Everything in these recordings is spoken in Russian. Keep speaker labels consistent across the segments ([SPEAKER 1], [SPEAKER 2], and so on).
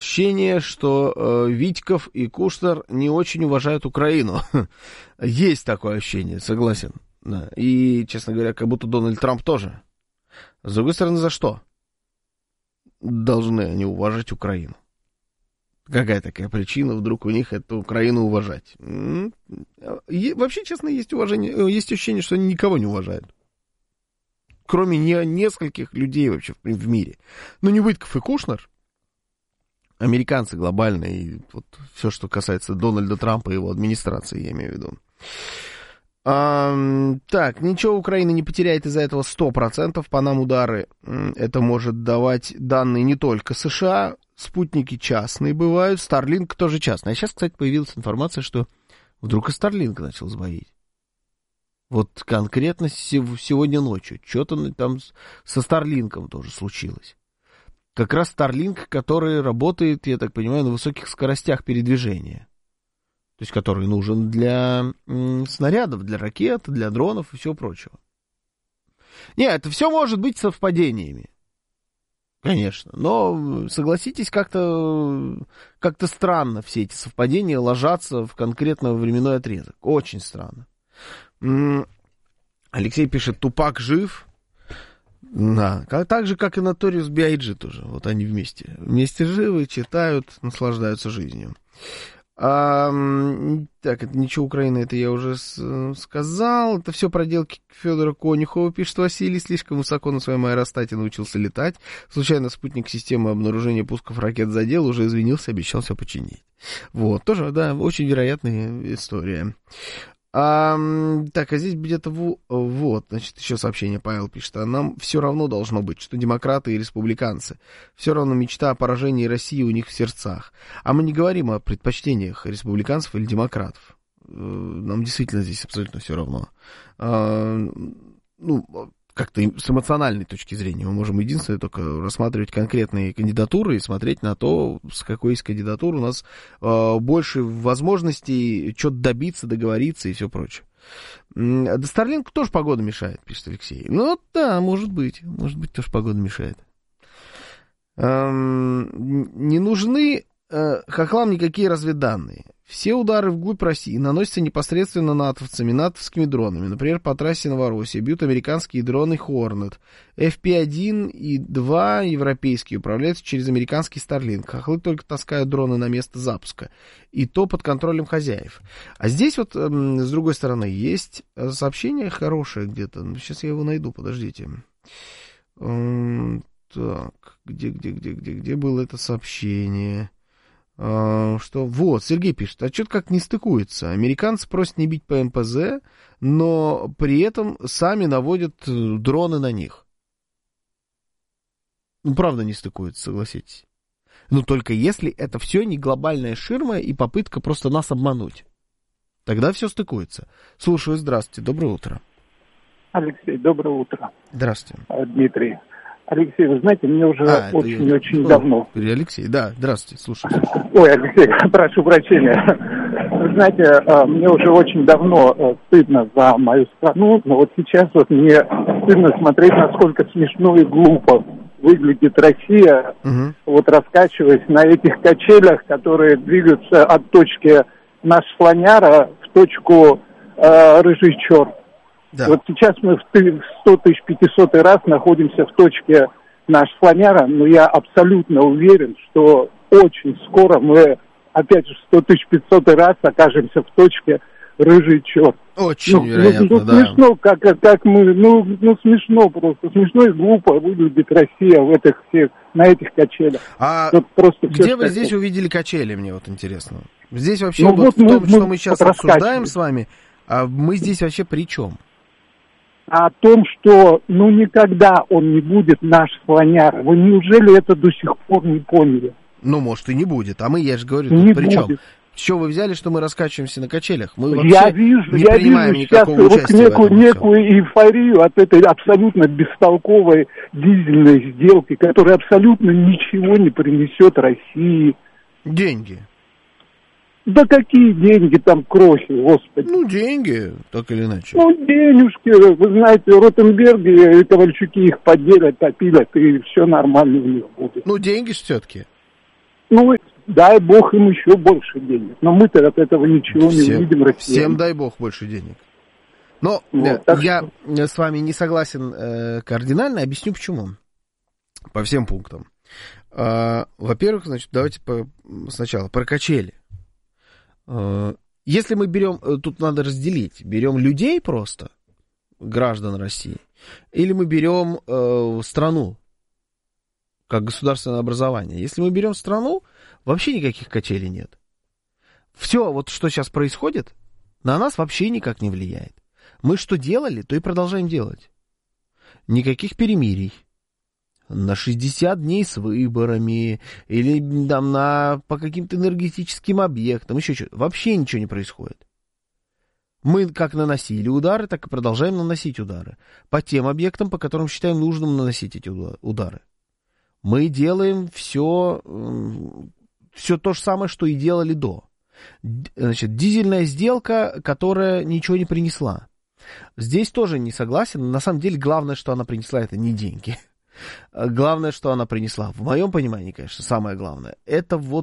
[SPEAKER 1] ощущение, что Витьков и Кушнер не очень уважают Украину. Есть такое ощущение, согласен. Да. И, честно говоря, как будто Дональд Трамп тоже. С другой стороны, за что должны они уважать Украину? Какая такая причина вдруг у них эту Украину уважать? Вообще, честно, есть ощущение, что они никого не уважают. Кроме нескольких людей вообще в мире. Ну, не Витков и Кушнер. Американцы глобальные. И вот все, что касается Дональда Трампа и его администрации, я имею в виду. Так, ничего Украина не потеряет из-за этого 100%. По нам удары это может давать данные не только США. Спутники частные бывают. Starlink тоже частный. А сейчас, кстати, появилась информация, что вдруг и Starlink начал сбоить. Вот конкретно сегодня ночью. Что-то там со Starlink'ом тоже случилось. Как раз Starlink, который работает, я так понимаю, на высоких скоростях передвижения. То есть, который нужен для снарядов, для ракет, для дронов и всего прочего. Нет, это все может быть совпадениями. Конечно. Но, согласитесь, как-то странно все эти совпадения ложатся в конкретно временной отрезок. Очень странно. Алексей пишет, Тупак жив. Да, так же, как и Notorious B.I.G. тоже. Вот они вместе. Вместе живы, читают, наслаждаются жизнью. Так, это ничего Украины, это я уже сказал. Это все проделки Федора Конюхова, пишет Василий. Слишком высоко на своем аэростате научился летать. Случайно спутник системы обнаружения пусков ракет задел, уже извинился, обещал все починить. Вот, тоже, да, очень вероятная история. Так, а здесь где-то вот, значит, еще сообщение Павел пишет, а нам все равно должно быть, что демократы и республиканцы, все равно мечта о поражении России у них в сердцах. А мы не говорим о предпочтениях республиканцев или демократов. Нам действительно здесь абсолютно все равно. Ну, как-то с эмоциональной точки зрения мы можем единственное только рассматривать конкретные кандидатуры и смотреть на то, с какой из кандидатур у нас больше возможностей что-то добиться, договориться и все прочее. Да Starlink тоже погода мешает, пишет Алексей. Ну да, может быть тоже погода мешает. Не нужны хохлам никакие разведданные. Все удары вглубь России наносятся непосредственно натовцами, натовскими дронами. Например, по трассе Новороссия бьют американские дроны Hornet. FP-1 и 2 европейские управляются через американский Starlink. Хохлы только таскают дроны на место запуска. И то под контролем хозяев. А здесь вот, с другой стороны, есть сообщение хорошее где-то. Сейчас я его найду, подождите. Так, где было это сообщение? Что вот, Сергей пишет, а что-то как не стыкуется. Американцы просят не бить по МПЗ, но при этом сами наводят дроны на них. Ну, правда, не стыкуется, согласитесь. Ну, только если это все не глобальная ширма и попытка просто нас обмануть. Тогда все стыкуется. Слушаю, здравствуйте, доброе утро.
[SPEAKER 2] Алексей, доброе утро.
[SPEAKER 1] Здравствуйте.
[SPEAKER 2] Дмитрий. Алексей, вы знаете, мне уже очень давно...
[SPEAKER 1] Алексей, да, здравствуйте, слушаю.
[SPEAKER 2] Ой, Алексей, прошу прощения. Вы знаете, мне уже очень давно стыдно за мою страну, но вот сейчас вот мне стыдно смотреть, насколько смешно и глупо выглядит Россия, вот раскачиваясь на этих качелях, которые двигаются от точки наш слоняра в точку рыжий черт. Да. Вот сейчас мы в 100 500 раз находимся в точке наш слоняра, но я абсолютно уверен, что очень скоро мы опять же в 100 500 раз окажемся в точке рыжий черт.
[SPEAKER 1] Очень вероятно, да.
[SPEAKER 2] Смешно, как мы, смешно просто, смешно и глупо выглядит Россия в этих всех, на этих качелях.
[SPEAKER 1] А просто где вы здесь увидели качели, мне вот интересно? Здесь вообще в том, что мы сейчас обсуждаем с вами, а мы здесь вообще при чем?
[SPEAKER 2] О том, что никогда он не будет наш слоняр. Вы неужели это до сих пор не поняли?
[SPEAKER 1] Ну, может, и не будет. А мы, я же говорю, тут при чем? С чего вы взяли, что мы раскачиваемся на качелях? Мы вообще не принимаем никакого участия в этом.
[SPEAKER 2] Некую эйфорию от этой абсолютно бестолковой дизельной сделки, которая абсолютно ничего не принесет России.
[SPEAKER 1] Деньги.
[SPEAKER 2] Да какие деньги там, крохи, господи.
[SPEAKER 1] Деньги, так или иначе.
[SPEAKER 2] Денежки, вы знаете, Ротенберги и Ковальчуки их поделят, опилят, и все нормально у них будет.
[SPEAKER 1] Деньги ж все-таки.
[SPEAKER 2] Ну, дай бог им еще больше денег. Но мы-то от этого ничего не увидим, россияне.
[SPEAKER 1] Всем дай бог больше денег. Но вот, я с вами не согласен кардинально, объясню почему. По всем пунктам. Во-первых, значит, давайте сначала про качели. Если мы берем, тут надо разделить, берем людей просто, граждан России, или мы берем страну, как государственное образование. Если мы берем страну, вообще никаких качелей нет. Все, вот что сейчас происходит, на нас вообще никак не влияет. Мы что делали, то и продолжаем делать. Никаких перемирий. На 60 дней с выборами, или там по каким-то энергетическим объектам, еще что-то. Вообще ничего не происходит. Мы как наносили удары, так и продолжаем наносить удары. По тем объектам, по которым считаем нужным наносить эти удары. Мы делаем все то же самое, что и делали до. Значит, дизельная сделка, которая ничего не принесла. Здесь тоже не согласен. На самом деле, главное, что она принесла, это не деньги. Главное, что она принесла, в моем понимании, конечно, самое главное, это вот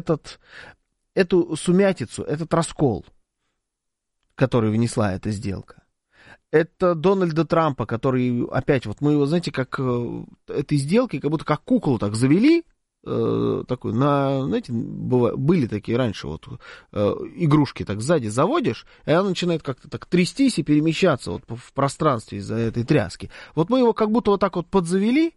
[SPEAKER 1] эту сумятицу, этот раскол, который внесла эта сделка. Это Дональда Трампа, который опять, вот мы его, знаете, как этой сделкой, как будто как куклу так завели, такой, знаете, были такие раньше вот игрушки так сзади заводишь, и она начинает как-то так трястись и перемещаться вот в пространстве из-за этой тряски. Вот мы его как будто вот так вот подзавели,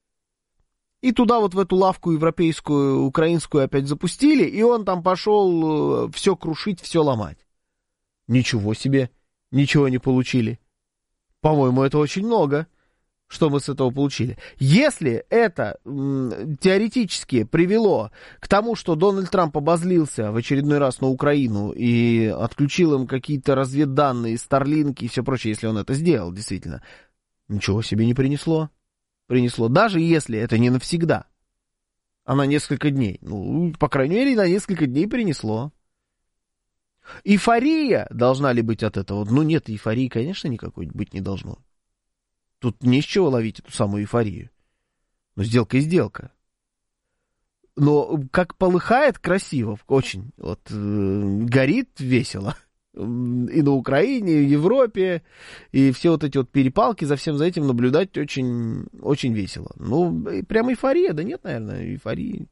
[SPEAKER 1] и туда вот в эту лавку европейскую, украинскую опять запустили, и он там пошел все крушить, все ломать. Ничего себе, ничего не получили. По-моему, это очень много. Что мы с этого получили? Если это теоретически привело к тому, что Дональд Трамп обозлился в очередной раз на Украину и отключил им какие-то разведданные, старлинки и все прочее, если он это сделал, действительно, ничего себе не принесло. Принесло, даже если это не навсегда, а на несколько дней. Ну, по крайней мере, на несколько дней принесло. Эйфория должна ли быть от этого? Ну, нет, эйфории, конечно, никакой быть не должно. Тут не с чего ловить эту самую эйфорию. Но сделка и сделка. Но как полыхает красиво, очень. Вот горит весело. И на Украине, и в Европе. И все вот эти вот перепалки, за всем за этим наблюдать очень, очень весело. Ну, прям эйфория, да нет, наверное, эйфории.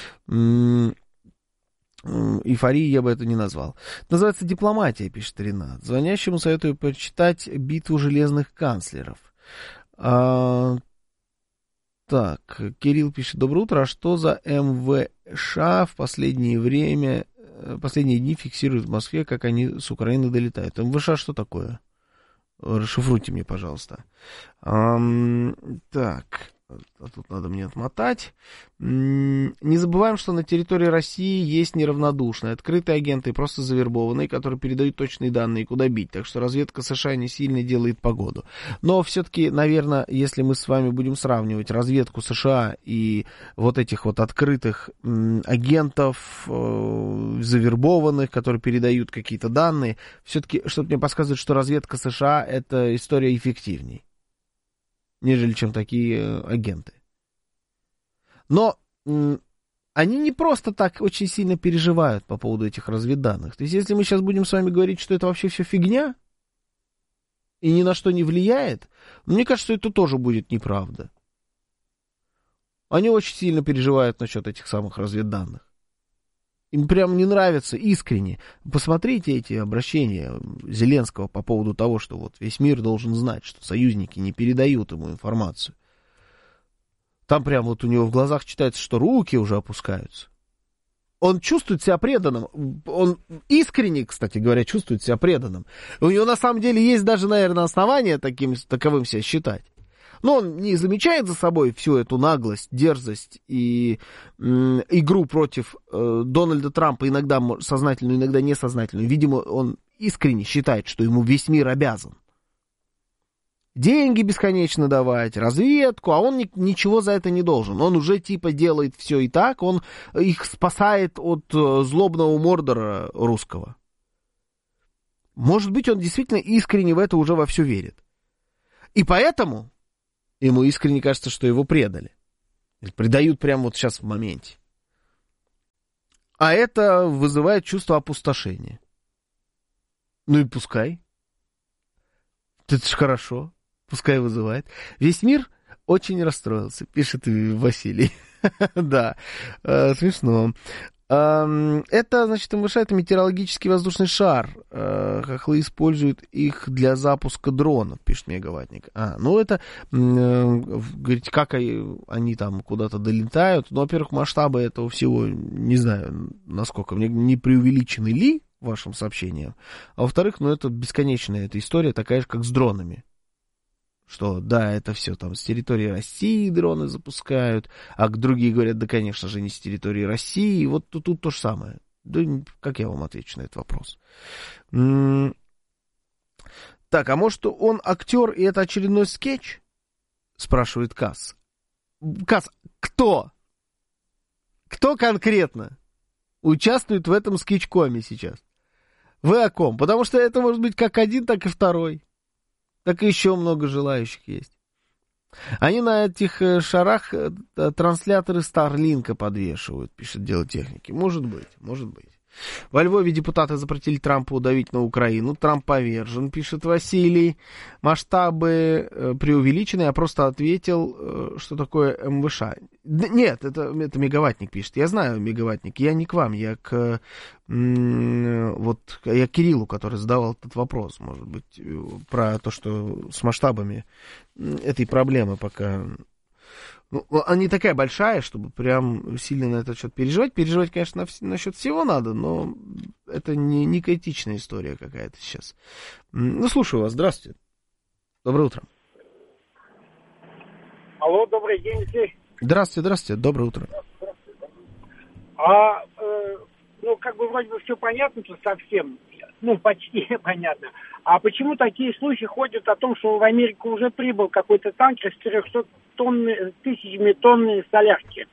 [SPEAKER 1] Эйфории я бы это не назвал. Называется дипломатия, пишет Ренат. Звонящему советую почитать «Битву железных канцлеров». Так, Кирилл пишет: доброе утро, а что за МВШ в последние дни фиксируют в Москве, как они с Украины долетают? МВШ что такое? Расшифруйте мне, пожалуйста. Так, а тут надо мне отмотать. Не забываем, что на территории России есть неравнодушные, открытые агенты, просто завербованные, которые передают точные данные, куда бить. Так что разведка США не сильно делает погоду. Но все-таки, наверное, если мы с вами будем сравнивать разведку США и вот этих вот открытых агентов, завербованных, которые передают какие-то данные, все-таки что-то мне подсказывает, что разведка США — это история эффективней, нежели чем такие агенты. Но они не просто так очень сильно переживают по поводу этих разведданных. То есть, если мы сейчас будем с вами говорить, что это вообще все фигня и ни на что не влияет, мне кажется, что это тоже будет неправда. Они очень сильно переживают насчет этих самых разведданных. Им прям не нравится искренне. Посмотрите эти обращения Зеленского по поводу того, что вот весь мир должен знать, что союзники не передают ему информацию. Там прям вот у него в глазах читается, что руки уже опускаются. Он чувствует себя преданным. Он искренне, кстати говоря, чувствует себя преданным. У него на самом деле есть даже, наверное, основания таковым себя считать. Но он не замечает за собой всю эту наглость, дерзость и игру против Дональда Трампа, иногда сознательную, иногда несознательную. Видимо, он искренне считает, что ему весь мир обязан. Деньги бесконечно давать, разведку, а он ничего за это не должен. Он уже типа делает все и так, он их спасает от злобного Мордора русского. Может быть, он действительно искренне в это уже во все верит. И поэтому ему искренне кажется, что его предали. Предают прямо вот сейчас в моменте. А это вызывает чувство опустошения. Ну и пускай. Это ж хорошо. Пускай вызывает. Весь мир очень расстроился, пишет Василий. Да, смешно. Это, значит, МВШ, это метеорологический воздушный шар. Хохлы используют их для запуска дронов, пишет Мегаватник. Ну это, говорите, как они там куда-то долетают. Ну, во-первых, масштабы этого всего, не знаю, насколько, не преувеличены ли вашим сообщением. А во-вторых, ну это бесконечная эта история, такая же, как с дронами. Что, да, это все там с территории России дроны запускают, а другие говорят, да, конечно же, не с территории России. Вот тут то же самое. Да, как я вам отвечу на этот вопрос? Так, а может, он актер, и это очередной скетч? Спрашивает Касс. Касс, кто? Кто конкретно участвует в этом скетч-коме сейчас? Вы о ком? Потому что это может быть как один, так и второй. Так и еще много желающих есть. Они на этих шарах трансляторы Старлинка подвешивают, пишет Дело техники. Может быть, может быть. Во Львове депутаты запретили Трампу давить на Украину. Трамп повержен, пишет Василий. Масштабы преувеличены. Я просто ответил, что такое МВШ. Нет, это Мегаватник пишет. Я знаю, Мегаватник. Я не к вам, я к Кириллу, который задавал этот вопрос, может быть, про то, что с масштабами этой проблемы пока... Ну, она не такая большая, чтобы прям сильно на этот счет переживать. Переживать, конечно, насчет всего надо, но это не критичная история какая-то сейчас. Ну, слушаю вас. Здравствуйте. Доброе утро.
[SPEAKER 3] Алло, добрый день, Алексей.
[SPEAKER 1] Здравствуйте. Доброе утро.
[SPEAKER 3] Как бы вроде бы все понятно тут совсем. Ну, почти понятно. А почему такие слухи ходят о том, что в Америку уже прибыл какой-то танкер с 400 тысячами тонн солярки?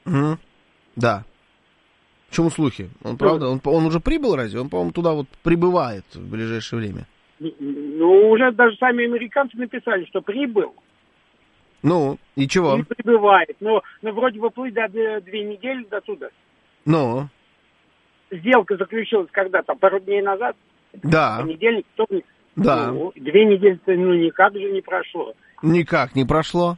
[SPEAKER 1] Да. Почему слухи? Он, правда, он уже прибыл разве? Он, по-моему, туда вот прибывает в ближайшее время.
[SPEAKER 3] Ну, уже даже сами американцы написали, что прибыл.
[SPEAKER 1] Ну, и чего?
[SPEAKER 3] И прибывает. Но вроде бы плыть до 2 недели до туда.
[SPEAKER 1] Ну?
[SPEAKER 3] Сделка заключилась когда-то, пару дней назад.
[SPEAKER 1] Да.
[SPEAKER 3] Понедельник, вторник.
[SPEAKER 1] Да.
[SPEAKER 3] 2 недели-то, никак же не прошло.
[SPEAKER 1] Никак не прошло.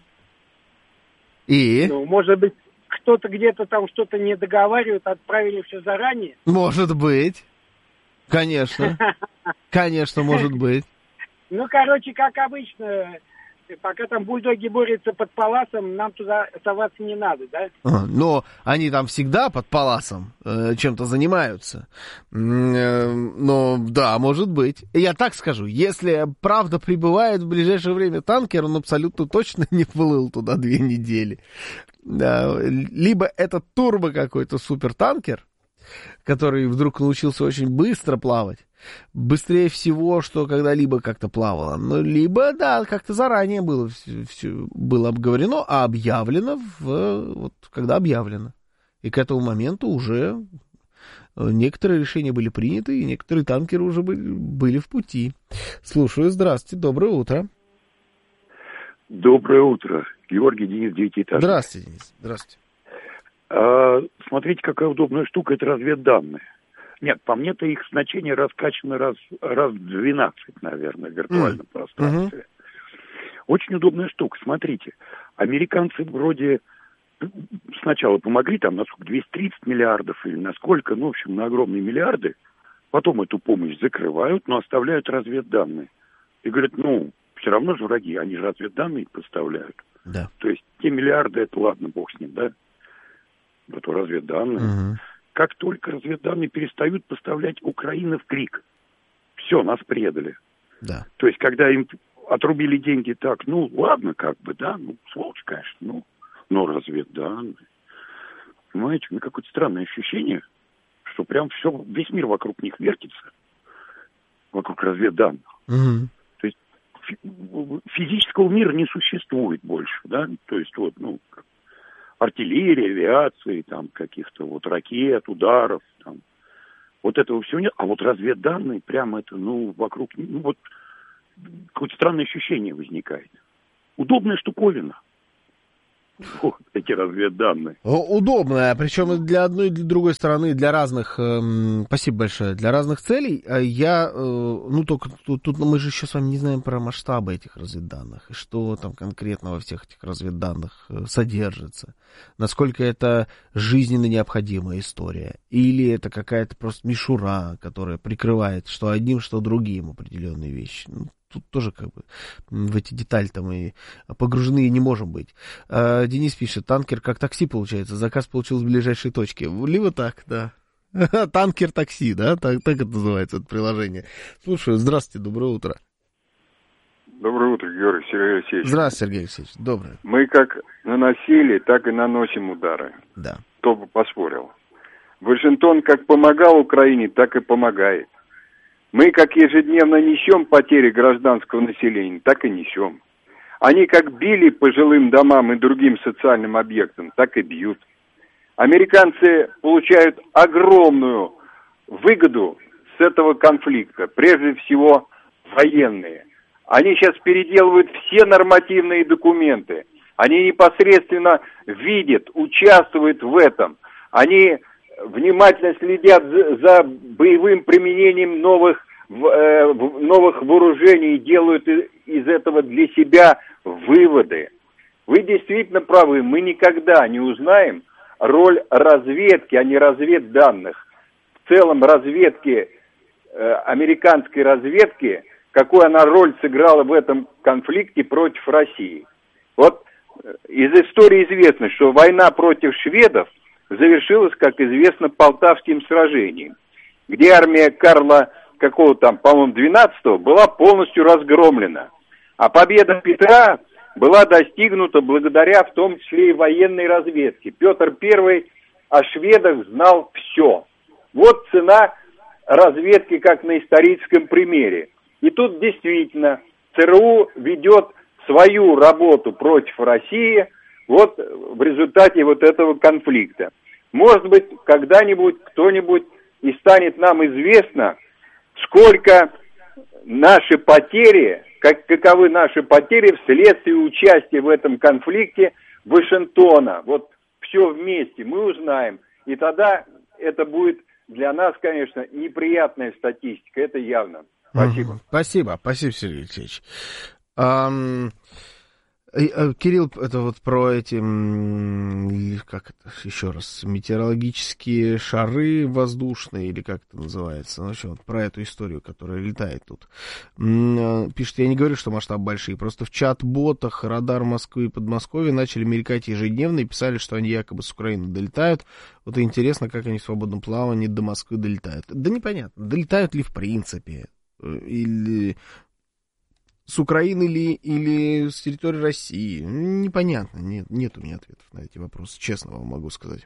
[SPEAKER 1] И?
[SPEAKER 3] Ну, может быть, кто-то где-то там что-то не договаривает, отправили все заранее?
[SPEAKER 1] Может быть. Конечно. Конечно, может быть.
[SPEAKER 3] Ну, короче, как обычно, пока там бульдоги борются под паласом, нам туда соваться не надо, да?
[SPEAKER 1] Но они там всегда под паласом чем-то занимаются. Но да, может быть. Я так скажу, если правда прибывает в ближайшее время танкер, он абсолютно точно не плыл туда 2 недели. Да. Либо это турбо какой-то супертанкер, который вдруг научился очень быстро плавать. Быстрее всего, что когда-либо как-то плавало. Ну, либо, да, как-то заранее было обговорено, а объявлено, когда объявлено. И к этому моменту уже некоторые решения были приняты, и некоторые танкеры уже были в пути. Слушаю, здравствуйте, доброе утро.
[SPEAKER 4] Доброе утро. Георгий, Денис, Девятиэтажный.
[SPEAKER 1] Здравствуйте, Денис, здравствуйте.
[SPEAKER 4] Смотрите, какая удобная штука, это разведданные. Нет, по мне-то их значение раскачано раз в 12, наверное, в виртуальном пространстве. Очень удобная штука. Смотрите, американцы вроде сначала помогли, там, на сколько, 230 миллиардов или на сколько, ну, в общем, на огромные миллиарды. Потом эту помощь закрывают, но оставляют разведданные. И говорят, все равно же враги, они же разведданные поставляют.
[SPEAKER 1] Да.
[SPEAKER 4] То есть те миллиарды, это ладно, бог с ним, да? Это разведданные. Как только разведданные перестают поставлять Украину в крик, все, нас предали.
[SPEAKER 1] Да.
[SPEAKER 4] То есть, когда им отрубили деньги так, ладно, как бы, да, сволочь, конечно, но разведданные. Понимаете, у меня какое-то странное ощущение, что прям весь мир вокруг них вертится, вокруг разведданных. То есть, физического мира не существует больше, да, то есть, артиллерии, авиации, там, каких-то ракет, ударов, там. Вот этого всего нет. А вот разведданные, прямо это, вокруг, какое-то странное ощущение возникает. Удобная штуковина. вот эти разведданные.
[SPEAKER 1] Удобно, причем для одной и для другой стороны, для разных, спасибо большое, для разных целей. Только тут мы же еще с вами не знаем про масштабы этих разведданных, и что там конкретно во всех этих разведданных содержится, насколько это жизненно необходимая история, или это какая-то просто мишура, которая прикрывает что одним, что другим определенные вещи. Тут тоже как бы в эти детали-то мы погружены не можем быть. Денис пишет, танкер как такси получается, заказ получил в ближайшей точке. Либо так, да. Танкер такси, да, так это называется, это приложение. Слушаю, здравствуйте, доброе утро.
[SPEAKER 5] Доброе утро, Георгий, Сергей Алексеевич.
[SPEAKER 1] Здравствуйте, Сергей Алексеевич, доброе.
[SPEAKER 5] Мы как наносили, так и наносим удары.
[SPEAKER 1] Да.
[SPEAKER 5] Кто бы поспорил. Вашингтон как помогал Украине, так и помогает. Мы как ежедневно несем потери гражданского населения, так и несем. Они как били по жилым домам и другим социальным объектам, так и бьют. Американцы получают огромную выгоду с этого конфликта, прежде всего военные. Они сейчас переделывают все нормативные документы. Они непосредственно видят, участвуют в этом. Они внимательно следят за боевым применением новых вооружений и делают из этого для себя выводы. Вы действительно правы, мы никогда не узнаем роль разведки, а не разведданных. В целом разведки, американской разведки, какую она роль сыграла в этом конфликте против России. Вот из истории известно, что война против шведов завершилась, как известно, Полтавским сражением, где армия Карла по-моему, 12-го была полностью разгромлена. А победа Петра была достигнута благодаря в том числе и военной разведке. Петр I о шведах знал все. Вот цена разведки, как на историческом примере. И тут действительно ЦРУ ведет свою работу против России вот в результате вот этого конфликта. Может быть, когда-нибудь кто-нибудь и станет нам известно, сколько наши потери, каковы наши потери вследствие участия в этом конфликте Вашингтона. Вот все вместе мы узнаем. И тогда это будет для нас, конечно, неприятная статистика. Это явно. Спасибо.
[SPEAKER 1] Спасибо, Сергей Алексеевич. Кирилл, это вот про эти, метеорологические шары воздушные, или как это называется, в общем, вот про эту историю, которая летает тут. Пишет, я не говорю, что масштабы большие, просто в чат-ботах радар Москвы и Подмосковья начали мелькать ежедневно и писали, что они якобы с Украины долетают. Вот интересно, как они в свободном плавании до Москвы долетают. Да непонятно, долетают ли в принципе, или... с Украины ли или с территории России? Непонятно. Нет у меня ответов на эти вопросы. Честно вам могу сказать.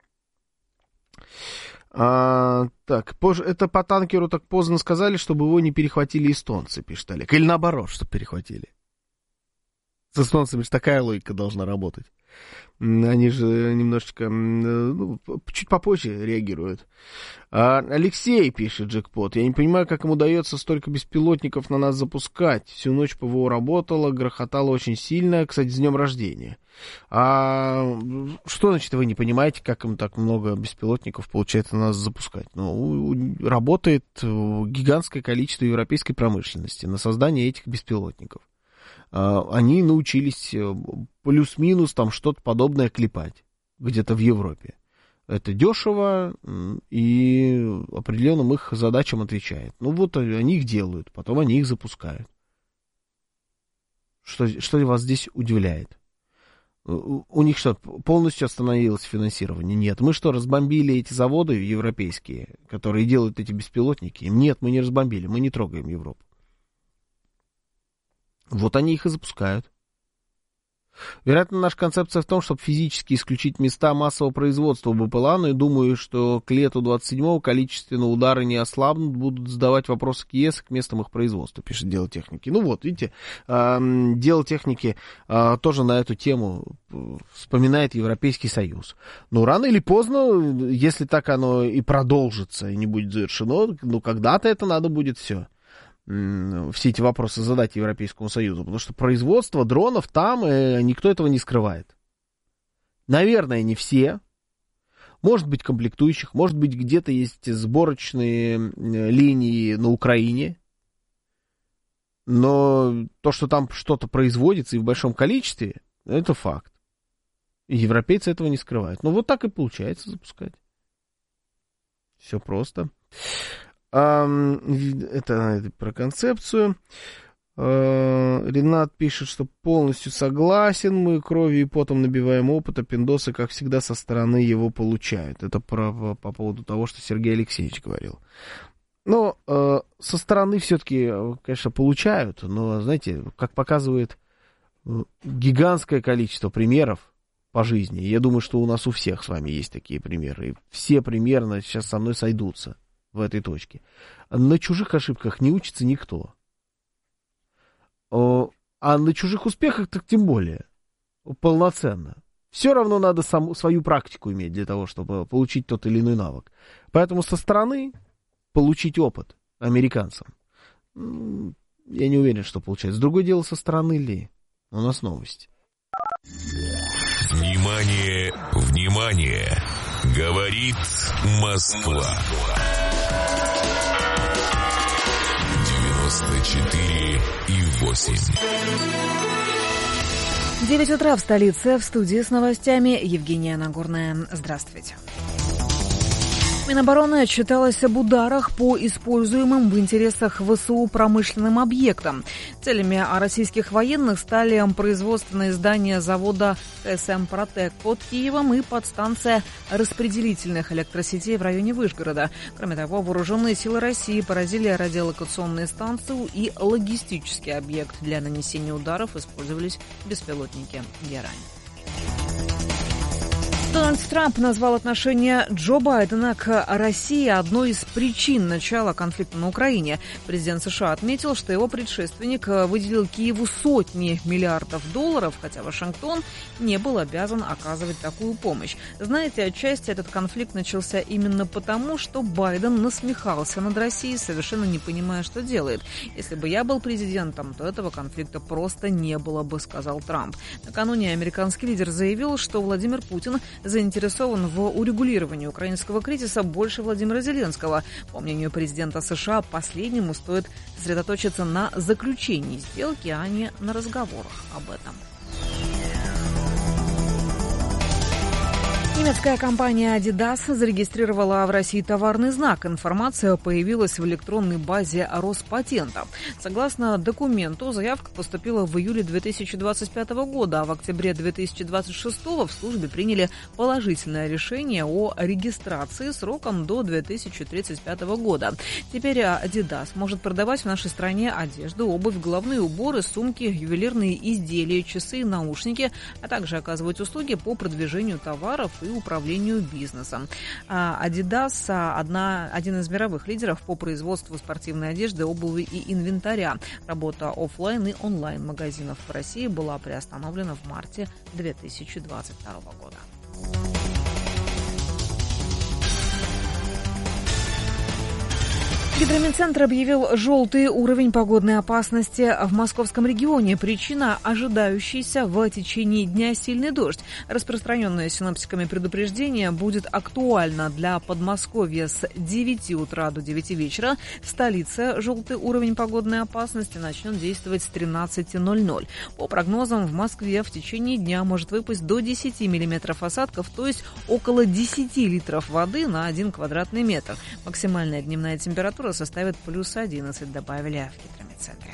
[SPEAKER 1] Это по танкеру так поздно сказали, чтобы его не перехватили эстонцы, пишет Олег. Или наоборот, чтобы перехватили. С эстонцами же такая логика должна работать. Они же немножечко, чуть попозже реагируют. Алексей пишет, джекпот. Я не понимаю, как им удается столько беспилотников на нас запускать. Всю ночь ПВО работало, грохотало очень сильно. Кстати, с днем рождения. Что значит вы не понимаете, как им так много беспилотников получается на нас запускать? Работает гигантское количество европейской промышленности на создание этих беспилотников. Они научились плюс-минус там что-то подобное клепать где-то в Европе. Это дешево и определенным их задачам отвечает. Вот они их делают, потом они их запускают. Что вас здесь удивляет? У них что, полностью остановилось финансирование? Нет. Мы что, разбомбили эти заводы европейские, которые делают эти беспилотники? Нет, мы не разбомбили, мы не трогаем Европу. Вот они их и запускают. Вероятно, наша концепция в том, чтобы физически исключить места массового производства БПЛА, но я думаю, что к лету 27-го количественно удары не ослабнут, будут задавать вопросы к ЕС и к местам их производства, пишет Дело техники. Видите, Дело техники тоже на эту тему вспоминает Европейский Союз. Но рано или поздно, если так оно и продолжится, и не будет завершено, когда-то это надо будет все эти вопросы задать Европейскому Союзу, потому что производство дронов там, никто этого не скрывает. Наверное, не все. Может быть, комплектующих, может быть, где-то есть сборочные линии на Украине. Но то, что там что-то производится и в большом количестве, это факт. И европейцы этого не скрывают. Но вот так и получается запускать. Все просто. Это про концепцию. Ренат пишет, что полностью согласен. Мы кровью и потом набиваем опыт, а пиндосы, как всегда, со стороны его получают. Это по поводу того, что Сергей Алексеевич говорил. Но со стороны все-таки, конечно, получают. Но, знаете, как показывает гигантское количество примеров по жизни. Я думаю, что у нас у всех с вами есть такие примеры. И все примерно сейчас со мной сойдутся в этой точке. На чужих ошибках не учится никто. А на чужих успехах так тем более. Полноценно. Все равно надо свою практику иметь для того, чтобы получить тот или иной навык. Поэтому со стороны получить опыт американцам, я не уверен, что получается. Другое дело, со стороны ли. У нас новость.
[SPEAKER 6] Внимание, внимание! Говорит Москва. 94,8.
[SPEAKER 7] 9 утра в столице. В студии с новостями Евгения Нагорная. Здравствуйте. Минобороны отчиталась об ударах по используемым в интересах ВСУ промышленным объектам. Целями российских военных стали производственные здания завода КСМ «Протек» под Киевом и подстанция распределительных электросетей в районе Вышгорода. Кроме того, вооруженные силы России поразили радиолокационную станцию и логистический объект. Для нанесения ударов использовались беспилотники «Герань». Дональд Трамп назвал отношение Джо Байдена к России одной из причин начала конфликта на Украине. Президент США отметил, что его предшественник выделил Киеву сотни миллиардов долларов, хотя Вашингтон не был обязан оказывать такую помощь. Знаете, отчасти этот конфликт начался именно потому, что Байден насмехался над Россией, совершенно не понимая, что делает. Если бы я был президентом, то этого конфликта просто не было бы, сказал Трамп. Накануне американский лидер заявил, что Владимир Путин заинтересован в урегулировании украинского кризиса больше Владимира Зеленского. По мнению президента США, последнему стоит сосредоточиться на заключении сделки, а не на разговорах об этом. Немецкая компания Adidas зарегистрировала в России товарный знак. Информация появилась в электронной базе Роспатента. Согласно документу, заявка поступила в июле 2025 года, а в октябре 2026 в службе приняли положительное решение о регистрации сроком до 2035 года. Теперь Adidas может продавать в нашей стране одежду, обувь, головные уборы, сумки, ювелирные изделия, часы и наушники, а также оказывать услуги по продвижению товаров и управлению бизнесом. Adidas один из мировых лидеров по производству спортивной одежды, обуви и инвентаря. Работа офлайн и онлайн магазинов в России была приостановлена в марте 2022 года. Гидрометцентр объявил желтый уровень погодной опасности в московском регионе. Причина – ожидающийся в течение дня сильный дождь. Распространенное синоптиками предупреждение будет актуально для Подмосковья с 9 утра до 9 вечера. В столице желтый уровень погодной опасности начнет действовать с 13:00. По прогнозам, в Москве в течение дня может выпасть до 10 миллиметров осадков, то есть около 10 литров воды на 1 квадратный метр. Максимальная дневная температура составит плюс 11, добавили в гидрометцентре.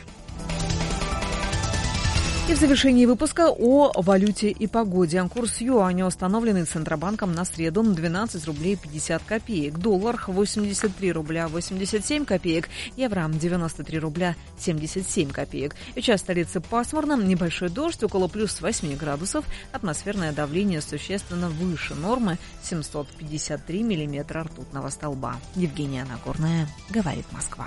[SPEAKER 7] И в завершении выпуска о валюте и погоде. Курс юаня, установленный Центробанком на среду, 12 рублей 50 копеек. Доллар 83 рубля 87 копеек. Евро 93 рубля 77 копеек. Сейчас в столице пасмурно, небольшой дождь, около плюс 8 градусов. Атмосферное давление существенно выше нормы, 753 миллиметра ртутного столба. Евгения Нагорная, говорит Москва.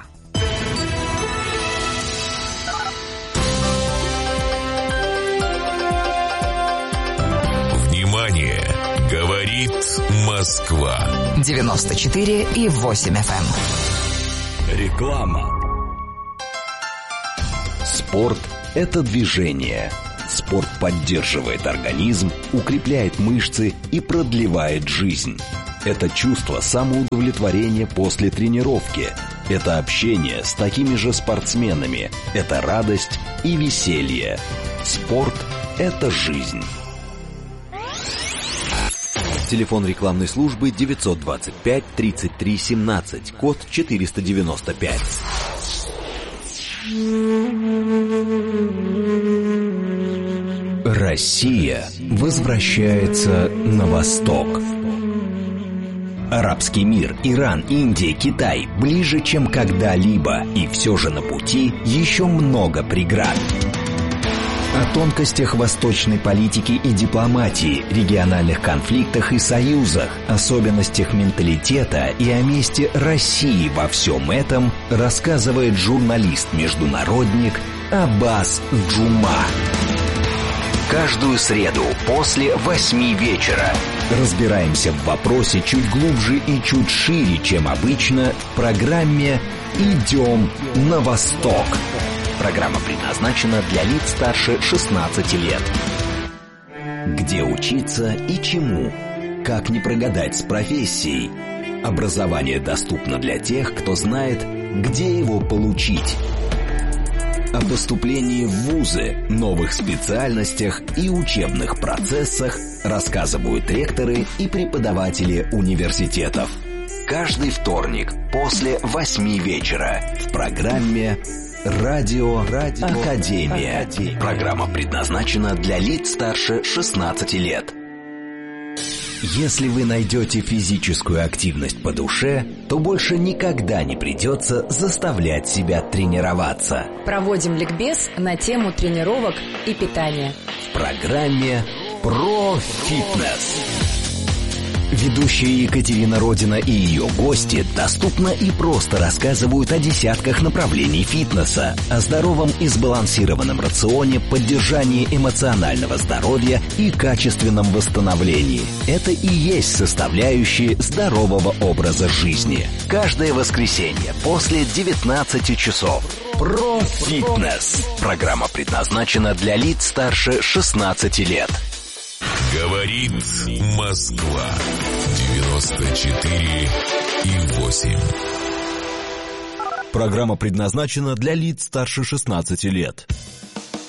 [SPEAKER 6] Внимание! Говорит Москва.
[SPEAKER 8] 94,8 FM.
[SPEAKER 6] Реклама.
[SPEAKER 9] Спорт – это движение.
[SPEAKER 8] Спорт поддерживает организм, укрепляет мышцы и продлевает жизнь. Это чувство самоудовлетворения после тренировки. Это общение с такими же спортсменами. Это радость и веселье. Спорт – это жизнь. Телефон рекламной службы 925 33 17, код 495. Россия возвращается на восток. Арабский мир, Иран, Индия, Китай ближе, чем когда-либо, и все же на пути еще много преград. О тонкостях восточной политики и дипломатии, региональных конфликтах и союзах, особенностях менталитета и о месте России во всем этом рассказывает журналист-международник Аббас Джума. Каждую среду после 8 вечера разбираемся в вопросе чуть глубже и чуть шире, чем обычно, в программе «Идем на восток». Программа предназначена для лиц старше 16 лет. Где учиться и чему? Как не прогадать с профессией? Образование доступно для тех, кто знает, где его получить. О поступлении в вузы, новых специальностях и учебных процессах рассказывают ректоры и преподаватели университетов. Каждый вторник после 8 вечера в программе «Радио Академия». Программа предназначена для лиц старше 16 лет. Если вы найдете физическую активность по душе, то больше никогда не придется заставлять себя тренироваться.
[SPEAKER 9] Проводим ликбез на тему тренировок и питания.
[SPEAKER 8] В программе «Про фитнес». Ведущая Екатерина Родина и ее гости доступно и просто рассказывают о десятках направлений фитнеса, о здоровом и сбалансированном рационе, поддержании эмоционального здоровья и качественном восстановлении. Это и есть составляющие здорового образа жизни. Каждое воскресенье после 19 часов. Про фитнес. Программа предназначена для лиц старше 16 лет.
[SPEAKER 6] Говорит Москва 94,8.
[SPEAKER 8] Программа предназначена для лиц старше 16 лет.